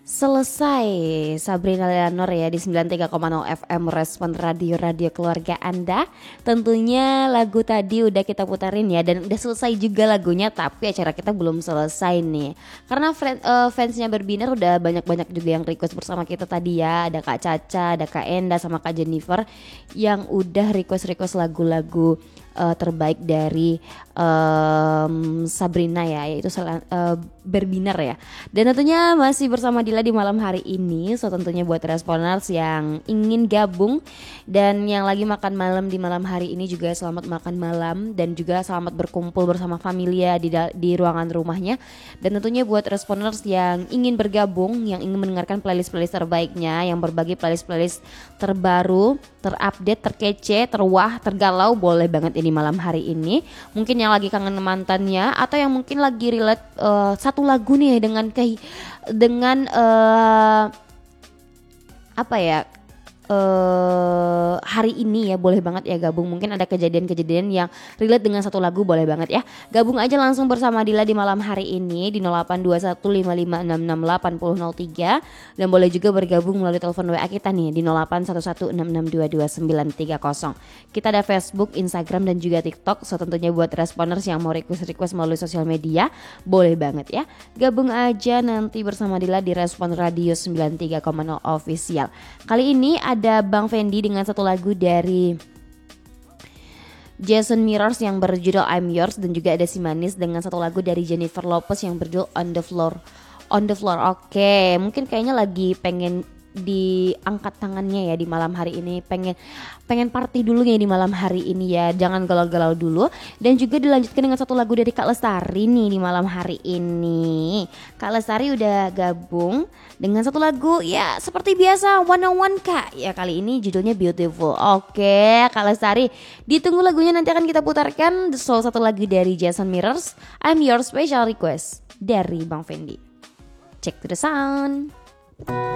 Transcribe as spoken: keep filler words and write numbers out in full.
Selesai Sabrina Leonor ya di sembilan puluh tiga koma nol F M Respon Radio-radio keluarga Anda. Tentunya lagu tadi udah kita putarin ya, dan udah selesai juga lagunya. Tapi acara kita belum selesai nih, karena friend, uh, fansnya Berbinar udah banyak-banyak juga yang request bersama kita tadi ya. Ada Kak Caca, ada Kak Enda sama Kak Jennifer yang udah request-request lagu-lagu uh, terbaik dari um, Sabrina ya, yaitu uh, Berbinar ya. Dan tentunya masih bersama Dila di malam hari ini. So tentunya buat responers yang ingin gabung dan yang lagi makan malam di malam hari ini juga selamat makan malam, dan juga selamat berkumpul bersama familia di, di ruangan rumahnya. Dan tentunya buat responers yang ingin bergabung, yang ingin mendengarkan playlist-playlist terbaiknya, yang berbagi playlist-playlist terbaru, terupdate, terkece, terwah, tergalau, boleh banget ini malam hari ini. Mungkin yang lagi kangen mantannya, atau yang mungkin lagi relate uh, satu lagu nih dengan ke dengan uh, apa ya uh, hari ini ya, boleh banget ya gabung. Mungkin ada kejadian-kejadian yang relate dengan satu lagu, boleh banget ya gabung aja langsung bersama Dila di malam hari ini di nol delapan dua satu lima lima enam enam delapan nol nol tiga, dan boleh juga bergabung melalui telepon W A kita nih di nol delapan satu satu enam enam dua dua sembilan tiga nol. Kita ada Facebook, Instagram, dan juga TikTok. So tentunya buat responers yang mau request-request melalui sosial media, boleh banget ya gabung aja nanti bersama Dila di Respon Radio sembilan puluh tiga koma nol Official. Kali ini ada Bang Fendi dengan satu lagu dari Jason Mirrors yang berjudul I'm Yours, dan juga ada Si Manis dengan satu lagu dari Jennifer Lopez yang berjudul On The Floor. On The Floor. Oke, mungkin kayaknya lagi pengen diangkat tangannya ya di malam hari ini, pengen pengen party dulu ya di malam hari ini ya, jangan galau-galau dulu. Dan juga dilanjutkan dengan satu lagu dari Kak Lestari nih di malam hari ini. Kak Lestari udah gabung dengan satu lagu ya seperti biasa, One on One Kak ya, kali ini judulnya Beautiful. Oke Kak Lestari, ditunggu lagunya, nanti akan kita putarkan. So satu lagu dari Jason Mirrors, I'm Your Special Request dari Bang Fendi. Check to the sound.